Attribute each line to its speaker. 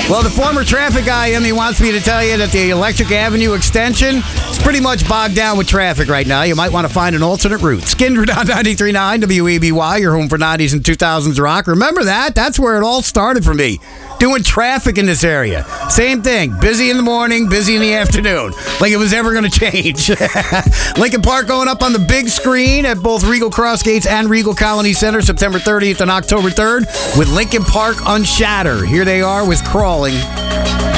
Speaker 1: Well, the former traffic guy in me wants me to tell you that the Electric Avenue extension is pretty much bogged down with traffic right now. You might want to find an alternate route. Skindred on 93.9 WEBY, your home for 90s and 2000s rock. Remember that? That's where it all started for me. Doing traffic in this area. Same thing. Busy in the morning, busy in the afternoon. Like it was ever going to change. Lincoln Park going up on the big screen at both Regal Crossgates and Regal Colony Center September 30th and October 3rd with Lincoln Park Unshattered. Here they are with Crawling.